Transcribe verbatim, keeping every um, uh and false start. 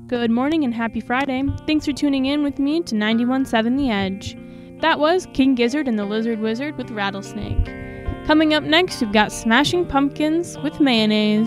Good morning and happy Friday. Thanks for tuning in with me to ninety-one point seven The Edge. That was King Gizzard and the Lizard Wizard with Rattlesnake. Coming up next, we've got Smashing Pumpkins with Mayonnaise.